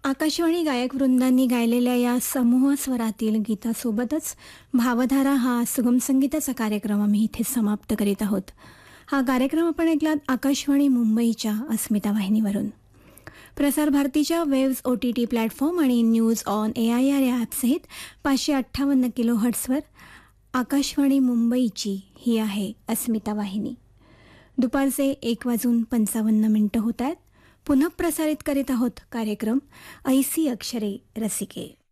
आकाशवाणी गायक वृंदांनी गायलेल्या या समूह स्वरातील गीतासोबतच भावधारा हा सुगम संगीताचा कार्यक्रम आम्ही इथे समाप्त करीत आहोत. हा कार्यक्रम आपण ऐकलात आकाशवाणी मुंबईच्या अस्मिता वाहिनीवरून. प्रसार भारतीच्या वेव्स OTT प्लॅटफॉर्म आणि न्यूज ऑन AIR या ॲपसहित 558 किलोहर्ट्झवर आकाशवाणी मुंबईची ही आहे अस्मिता वाहिनी. दुपारचे 1:55 होत आहेत. पुनः प्रसारित करीत आहोत कार्यक्रम ऐसी अक्षरे रसिके.